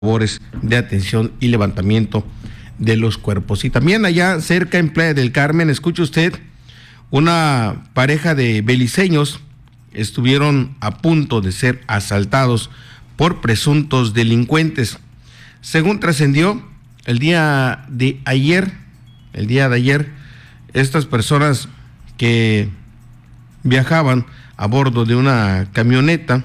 labores de atención y levantamiento de los cuerpos. Y también allá cerca en Playa del Carmen, escuche usted, una pareja de beliceños estuvieron a punto de ser asaltados por presuntos delincuentes. Según trascendió, el día de ayer, estas personas que viajaban a bordo de una camioneta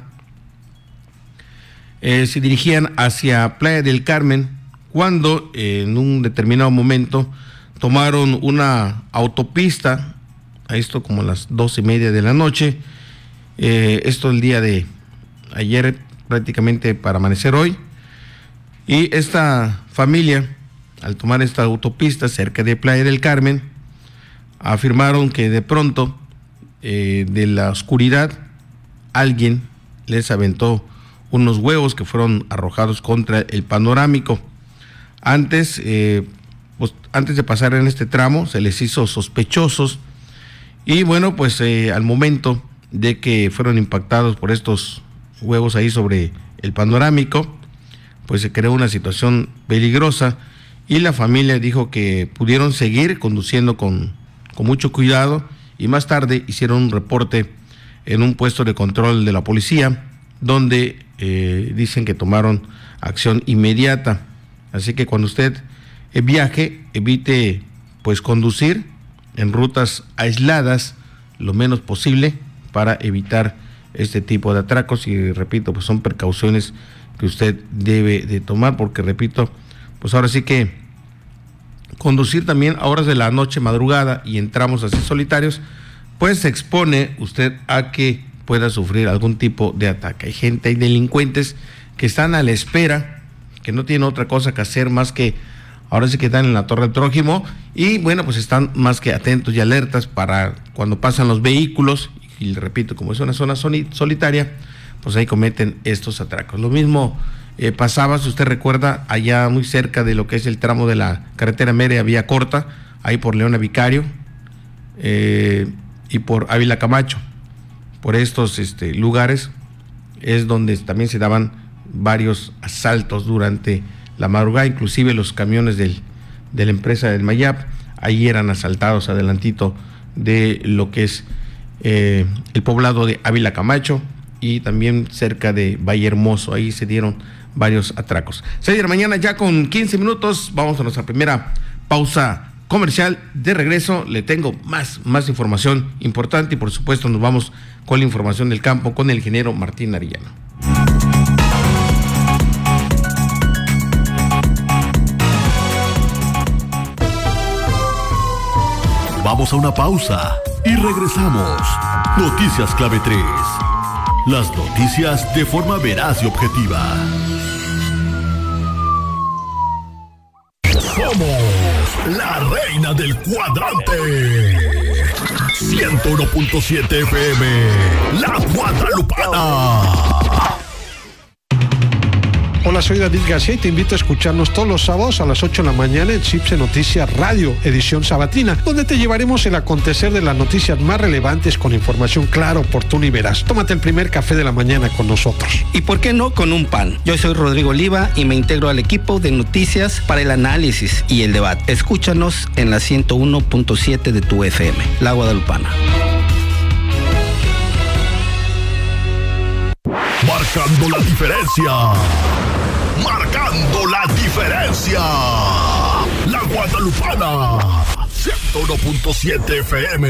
se dirigían hacia Playa del Carmen cuando en un determinado momento tomaron una autopista, a esto como a las 12:30 de la noche, esto el día de ayer prácticamente para amanecer hoy, y esta familia al tomar esta autopista cerca de Playa del Carmen afirmaron que de pronto de la oscuridad alguien les aventó unos huevos que fueron arrojados contra el panorámico. Antes de pasar en este tramo se les hizo sospechosos y bueno, pues al momento de que fueron impactados por estos huevos ahí sobre el panorámico, pues se creó una situación peligrosa y la familia dijo que pudieron seguir conduciendo con mucho cuidado y más tarde hicieron un reporte en un puesto de control de la policía donde dicen que tomaron acción inmediata. Así que cuando usted viaje, evite pues conducir en rutas aisladas lo menos posible para evitar este tipo de atracos y repito, pues son precauciones que usted debe de tomar porque repito, pues ahora sí que conducir también a horas de la noche, madrugada y en tramos así solitarios, pues se expone usted a que pueda sufrir algún tipo de ataque. Hay delincuentes que están a la espera, que no tienen otra cosa que hacer más que, ahora sí que están en la torre del prójimo, y bueno, pues están más que atentos y alertas para cuando pasan los vehículos, y repito, como es una zona solitaria, pues ahí cometen estos atracos. Lo mismo pasaba, si usted recuerda, allá muy cerca de lo que es el tramo de la carretera Mérida Vía Corta, ahí por Leona Vicario, y por Ávila Camacho. Por estos lugares es donde también se daban varios asaltos durante la madrugada, inclusive los camiones de la empresa del Mayap, ahí eran asaltados adelantito de lo que es el poblado de Ávila Camacho y también cerca de Valle Hermoso, ahí se dieron varios atracos. 6 de la mañana ya con 15 minutos, vamos a nuestra primera pausa comercial. De regreso le tengo más información importante y por supuesto nos vamos con la información del campo con el ingeniero Martín Arellano. Vamos a una pausa y regresamos. Noticias Clave 3. Las noticias de forma veraz y objetiva. Somos la reina del cuadrante. 101.7 FM, La Guadalupana. Hola, soy David García y te invito a escucharnos todos los sábados a las 8 de la mañana en CIPSE Noticias Radio, edición sabatina, donde te llevaremos el acontecer de las noticias más relevantes con información clara, oportuna y veraz. Tómate el primer café de la mañana con nosotros. ¿Y por qué no con un pan? Yo soy Rodrigo Oliva y me integro al equipo de noticias para el análisis y el debate. Escúchanos en la 101.7 de tu FM, La Guadalupana. Marcando la diferencia. Marcando la diferencia. La Guadalupana. 101.7 FM.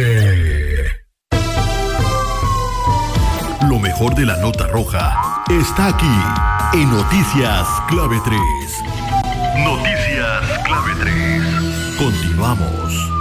Lo mejor de la nota roja está aquí en Noticias Clave 3. Noticias Clave 3. Continuamos.